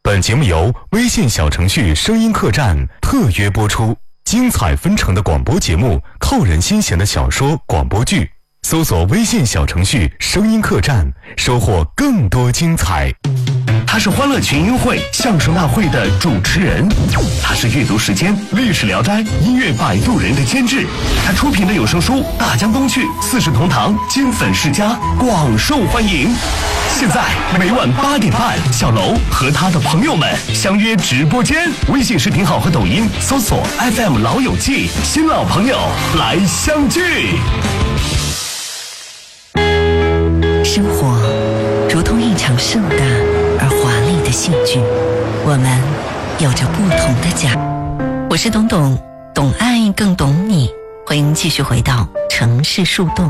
本节目由微信小程序声音客栈特约播出，精彩纷呈的广播节目，扣人心弦的小说广播剧，搜索微信小程序声音客栈，收获更多精彩。 他是欢乐群英会相声大会的主持人，他是阅读时间历史聊斋音乐摆渡人的监制，他出品的有声书大江东去四世同堂金粉世家广受欢迎。现在每晚8点半，小楼和他的朋友们相约直播间，微信视频号和抖音搜索 FM 老友记，新老朋友来相聚。 生活如同一场盛大而华丽的戏剧，我们有着不同的家。我是董董，懂爱更懂你，欢迎继续回到城市树洞。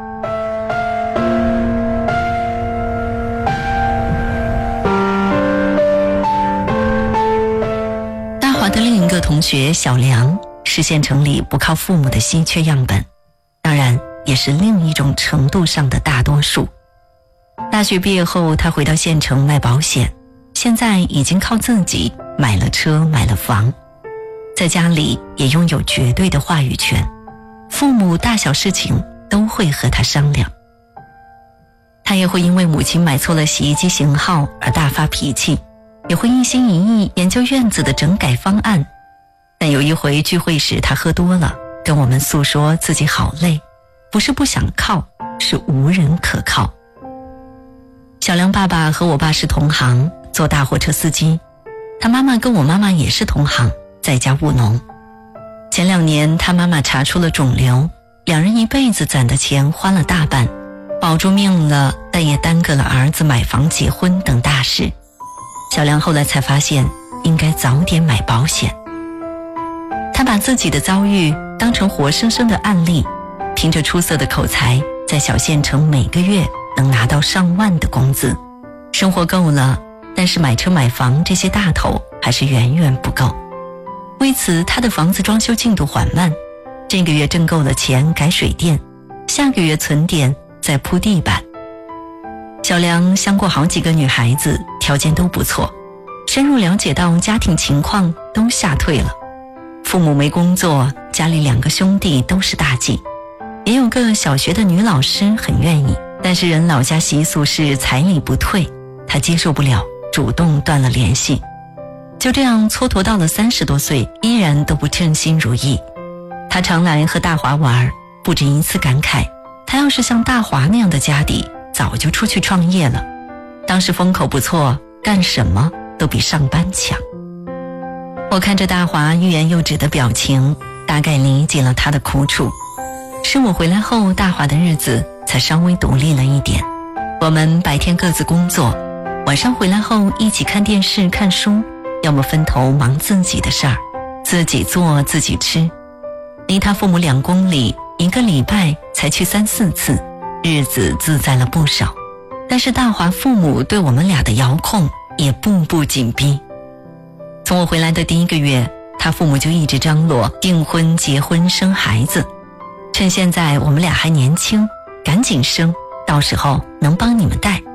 大华的另一个同学小梁是县城里不靠父母的稀缺样本，当然也是另一种程度上的大多数。大学毕业后，他回到县城卖保险，现在已经靠自己买了车买了房，在家里也拥有绝对的话语权，父母大小事情都会和他商量。他也会因为母亲买错了洗衣机型号而大发脾气，也会一心一意研究院子的整改方案。但有一回聚会时，他喝多了，跟我们诉说自己好累，不是不想靠，是无人可靠。小梁爸爸和我爸是同行，做大货车司机，他妈妈跟我妈妈也是同行，在家务农。前2年他妈妈查出了肿瘤，两人一辈子攒的钱花了大半，保住命了，但也耽搁了儿子买房结婚等大事。小梁后来才发现应该早点买保险。他把自己的遭遇当成活生生的案例，凭着出色的口才，在小县城每个月能拿到上万的工资，生活够了，但是买车买房这些大头还是远远不够。为此他的房子装修进度缓慢，这个月挣够了钱改水电，下个月存点再铺地板。小梁相过好几个女孩子，条件都不错，深入了解到家庭情况都吓退了。父母没工作，家里2个兄弟都是大忌，也有个小学的女老师很愿意，但是人老家习俗是彩礼不退，他接受不了，主动断了联系。就这样蹉跎到了30多岁，依然都不称心如意。他常来和大华玩，不止一次感慨，他要是像大华那样的家底，早就出去创业了。当时风口不错，干什么都比上班强。我看着大华欲言又止的表情，大概理解了他的苦楚。是我回来后，大华的日子才稍微独立了一点。我们白天各自工作，晚上回来后一起看电视看书，要么分头忙自己的事儿，自己做自己吃。离他父母2公里，1个礼拜才去3、4次，日子自在了不少。但是大华父母对我们俩的遥控也步步紧逼。从我回来的第1个月，他父母就一直张罗订婚结婚生孩子，趁现在我们俩还年轻，赶紧生，到时候能帮你们带。